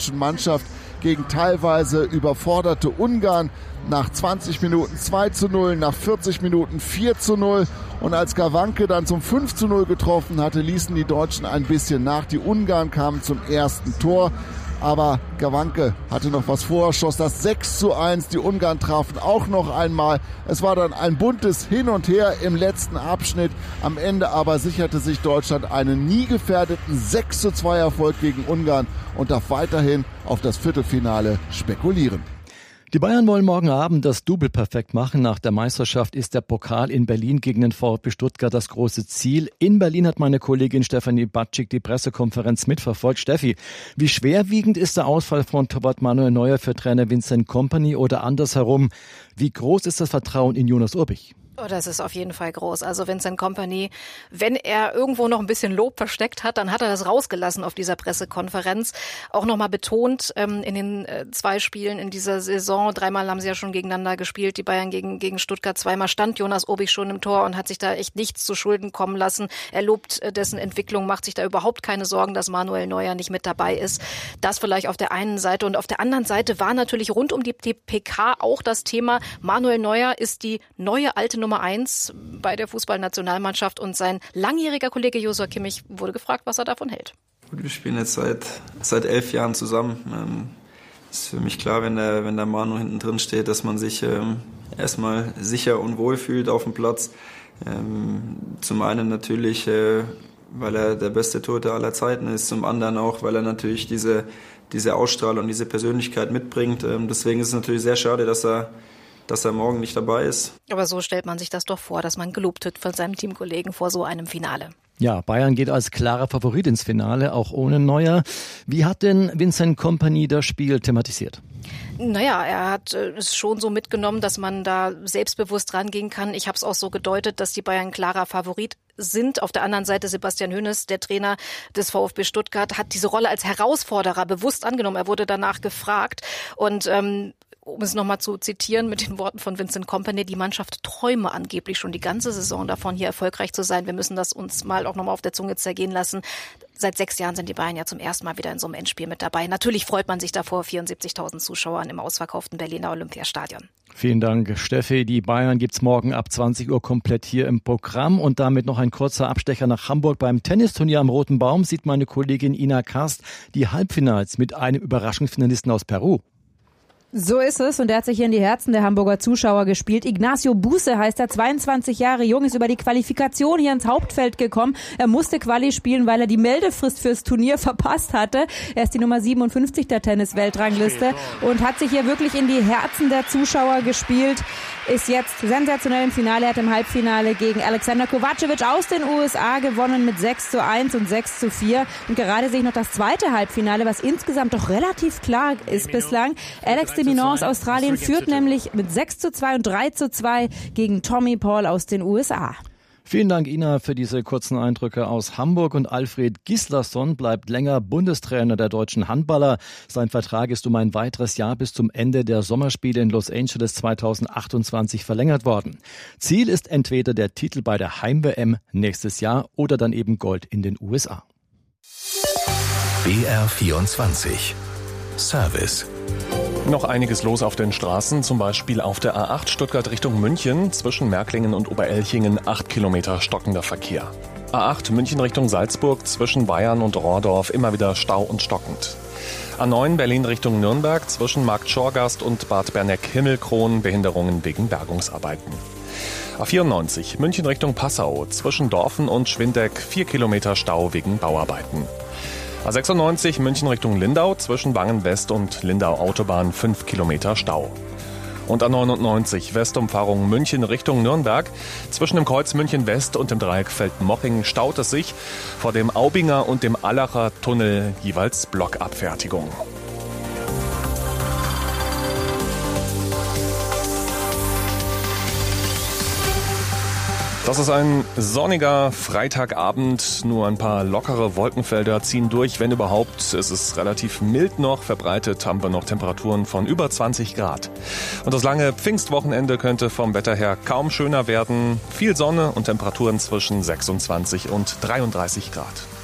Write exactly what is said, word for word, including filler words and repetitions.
deutschen Mannschaft gegen teilweise überforderte Ungarn. Nach zwanzig Minuten zwei zu null, nach vierzig Minuten vier zu null. Und als Gawanke dann zum fünf zu null getroffen hatte, ließen die Deutschen ein bisschen nach. Die Ungarn kamen zum ersten Tor. Aber Gawanke hatte noch was vor, schoss das sechs zu eins. Die Ungarn trafen auch noch einmal. Es war dann ein buntes Hin und Her im letzten Abschnitt. Am Ende aber sicherte sich Deutschland einen nie gefährdeten sechs zu zwei Erfolg gegen Ungarn und darf weiterhin auf das Viertelfinale spekulieren. Die Bayern wollen morgen Abend das Double perfekt machen. Nach der Meisterschaft ist der Pokal in Berlin gegen den VfB Stuttgart das große Ziel. In Berlin hat meine Kollegin Stefanie Batschik die Pressekonferenz mitverfolgt. Steffi, wie schwerwiegend ist der Ausfall von Torwart Manuel Neuer für Trainer Vincent Kompany oder andersherum? Wie groß ist das Vertrauen in Jonas Urbich? Oh, das ist auf jeden Fall groß. Also Vincent Kompany, wenn er irgendwo noch ein bisschen Lob versteckt hat, dann hat er das rausgelassen auf dieser Pressekonferenz. Auch nochmal betont, ähm, in den äh, zwei Spielen in dieser Saison, dreimal haben sie ja schon gegeneinander gespielt, die Bayern gegen gegen Stuttgart, zweimal stand Jonas Urbich schon im Tor und hat sich da echt nichts zu Schulden kommen lassen. Er lobt äh, dessen Entwicklung, macht sich da überhaupt keine Sorgen, dass Manuel Neuer nicht mit dabei ist. Das vielleicht auf der einen Seite. Und auf der anderen Seite war natürlich rund um die, die P K auch das Thema, Manuel Neuer ist die neue alte Nummer eins bei der Fußballnationalmannschaft und sein langjähriger Kollege Joshua Kimmich wurde gefragt, was er davon hält. Gut, wir spielen jetzt seit seit elf Jahren zusammen. Ähm, ist für mich klar, wenn der wenn der Manu hinten drin steht, dass man sich ähm, erstmal sicher und wohl fühlt auf dem Platz. Ähm, zum einen natürlich, äh, weil er der beste Torhüter aller Zeiten ist, zum anderen auch, weil er natürlich diese diese Ausstrahlung, diese Persönlichkeit mitbringt. Ähm, deswegen ist es natürlich sehr schade, dass er dass er morgen nicht dabei ist. Aber so stellt man sich das doch vor, dass man gelobt wird von seinem Teamkollegen vor so einem Finale. Ja, Bayern geht als klarer Favorit ins Finale, auch ohne Neuer. Wie hat denn Vincent Kompany das Spiel thematisiert? Naja, er hat es schon so mitgenommen, dass man da selbstbewusst rangehen kann. Ich habe es auch so gedeutet, dass die Bayern klarer Favorit sind. Auf der anderen Seite Sebastian Hoeneß, der Trainer des VfB Stuttgart, hat diese Rolle als Herausforderer bewusst angenommen. Er wurde danach gefragt und ähm, um es nochmal zu zitieren mit den Worten von Vincent Kompany, die Mannschaft träume angeblich schon die ganze Saison davon, hier erfolgreich zu sein. Wir müssen das uns mal auch nochmal auf der Zunge zergehen lassen. Seit sechs Jahren sind die Bayern ja zum ersten Mal wieder in so einem Endspiel mit dabei. Natürlich freut man sich davor, vierundsiebzigtausend Zuschauern im ausverkauften Berliner Olympiastadion. Vielen Dank, Steffi. Die Bayern gibt's morgen ab zwanzig Uhr komplett hier im Programm. Und damit noch ein kurzer Abstecher nach Hamburg. Beim Tennisturnier am Roten Baum sieht meine Kollegin Ina Karst die Halbfinals mit einem Überraschungsfinalisten aus Peru. So ist es und er hat sich hier in die Herzen der Hamburger Zuschauer gespielt. Ignacio Buse heißt er, zweiundzwanzig Jahre jung, ist über die Qualifikation hier ins Hauptfeld gekommen. Er musste Quali spielen, weil er die Meldefrist fürs Turnier verpasst hatte. Er ist die Nummer siebenundfünfzig der Tennis-Weltrangliste und hat sich hier wirklich in die Herzen der Zuschauer gespielt. Ist jetzt sensationell im Finale. Er hat im Halbfinale gegen Alexander Kovacevic aus den U S A gewonnen mit sechs zu eins und sechs zu vier. Und gerade sehe ich noch das zweite Halbfinale, was insgesamt doch relativ klar ist bislang. Alex de Minaur aus Australien führt nämlich mit sechs zu zwei und drei zu zwei gegen Tommy Paul aus den U S A. Vielen Dank, Ina, für diese kurzen Eindrücke aus Hamburg. Und Alfred Gislason bleibt länger Bundestrainer der deutschen Handballer. Sein Vertrag ist um ein weiteres Jahr bis zum Ende der Sommerspiele in Los Angeles zweitausendachtundzwanzig verlängert worden. Ziel ist entweder der Titel bei der Heim-W M nächstes Jahr oder dann eben Gold in den U S A. B R vierundzwanzig Service. Noch einiges los auf den Straßen, zum Beispiel auf der A acht Stuttgart Richtung München, zwischen Märklingen und Oberelchingen acht Kilometer stockender Verkehr. A acht München Richtung Salzburg, zwischen Bayern und Rohrdorf immer wieder Stau und stockend. A neun Berlin Richtung Nürnberg, zwischen Markt Schorgast und Bad Berneck-Himmelkron, Behinderungen wegen Bergungsarbeiten. A vierundneunzig München Richtung Passau, zwischen Dorfen und Schwindeck vier Kilometer Stau wegen Bauarbeiten. A sechsundneunzig München Richtung Lindau, zwischen Wangen West und Lindau Autobahn fünf Kilometer Stau. Und A neunundneunzig Westumfahrung München Richtung Nürnberg, zwischen dem Kreuz München West und dem Dreieck Feldmoching staut es sich, vor dem Aubinger und dem Allacher Tunnel jeweils Blockabfertigung. Das ist ein sonniger Freitagabend, nur ein paar lockere Wolkenfelder ziehen durch, wenn überhaupt. Es ist relativ mild noch, verbreitet haben wir noch Temperaturen von über zwanzig Grad. Und das lange Pfingstwochenende könnte vom Wetter her kaum schöner werden. Viel Sonne und Temperaturen zwischen sechsundzwanzig und dreiunddreißig Grad.